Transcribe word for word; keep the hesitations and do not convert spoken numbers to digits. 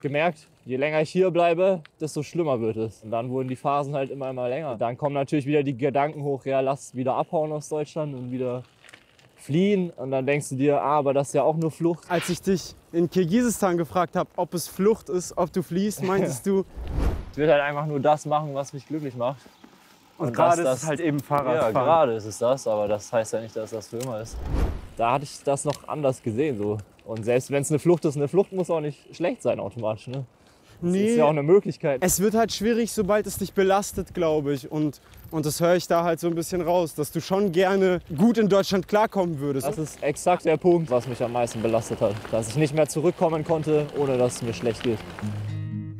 gemerkt, je länger ich hier bleibe, desto schlimmer wird es. Und dann wurden die Phasen halt immer, immer länger. Dann kommen natürlich wieder die Gedanken hoch, ja, lass wieder abhauen aus Deutschland und wieder fliehen. Und dann denkst du dir, ah, aber das ist ja auch nur Flucht. Als ich dich in Kirgisistan gefragt habe, ob es Flucht ist, ob du fliehst, meintest du... Ich will halt einfach nur das machen, was mich glücklich macht. Und, Und gerade das, ist es halt eben Fahrradfahren. Ja, gerade ist es das, aber das heißt ja nicht, dass das für immer ist. Da hatte ich das noch anders gesehen. So. Und selbst wenn es eine Flucht ist, eine Flucht muss auch nicht schlecht sein automatisch. Ne? Das Nee, ist ja auch eine Möglichkeit. es wird halt schwierig, sobald es dich belastet, glaube ich. Und, und das höre ich da halt so ein bisschen raus, dass du schon gerne gut in Deutschland klarkommen würdest. Das ist exakt der Punkt, was mich am meisten belastet hat. Dass ich nicht mehr zurückkommen konnte, ohne dass es mir schlecht geht.